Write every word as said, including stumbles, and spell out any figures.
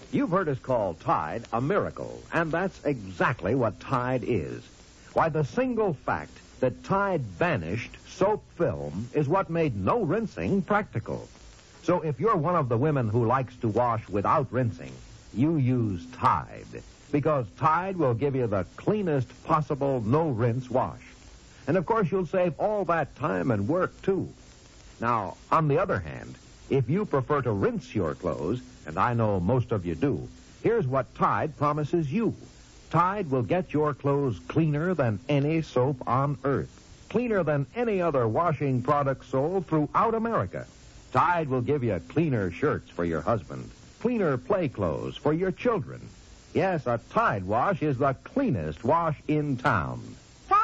You've heard us call Tide a miracle, and that's exactly what Tide is. Why, the single fact that Tide vanished soap film is what made no rinsing practical. So if you're one of the women who likes to wash without rinsing, you use Tide, because Tide will give you the cleanest possible no-rinse wash. And of course, you'll save all that time and work, too. Now, on the other hand, if you prefer to rinse your clothes, and I know most of you do, here's what Tide promises you. Tide will get your clothes cleaner than any soap on earth, cleaner than any other washing product sold throughout America. Tide will give you cleaner shirts for your husband, cleaner play clothes for your children. Yes, a Tide wash is the cleanest wash in town.